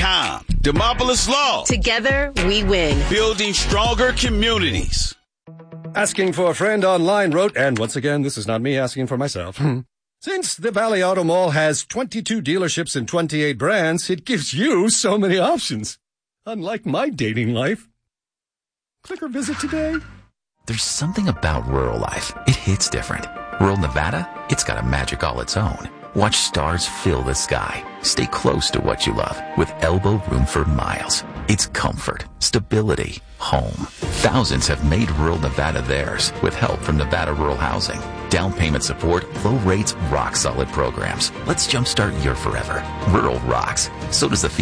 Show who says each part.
Speaker 1: Time. Demopolis Law.
Speaker 2: Together, we win.
Speaker 1: Building stronger communities.
Speaker 3: Asking for a friend online wrote, and once again, this is not me asking for myself. Since the Valley Auto Mall has 22 dealerships and 28 brands, it gives you so many options. Unlike my dating life. Click or visit today.
Speaker 4: There's something about rural life. It hits different. Rural Nevada, it's got a magic all its own. Watch stars fill the sky. Stay close to what you love with elbow room for miles. It's comfort, stability, home. Thousands have made rural Nevada theirs with help from Nevada Rural Housing. Down payment support, low rates, rock solid programs. Let's jumpstart your forever. Rural rocks. So does the